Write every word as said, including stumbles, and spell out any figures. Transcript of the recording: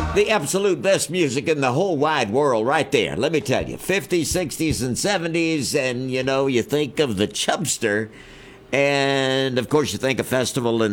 The absolute best music in the whole wide world right there. Let me tell you, fifties, sixties, and seventies, and, you know, you think of the Chubster, and, of course, you think of Festival in